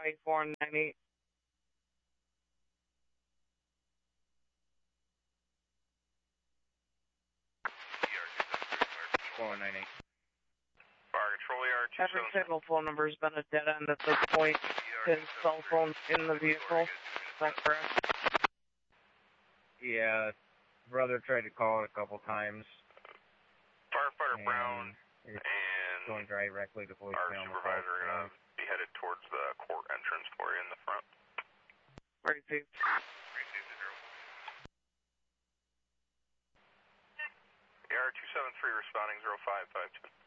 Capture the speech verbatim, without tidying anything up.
twenty-four ninety. four nine eight. Fire Control E R two seven. Every single phone number has been a dead end at this point. His cell phone's in the vehicle. Is that correct? Yeah, brother tried to call it a couple times. Firefighter Brown and going directly to our voicemail. supervisor are going to be headed towards the court entrance for you in the front. Received. Received zero. E R two seven three responding zero five five two.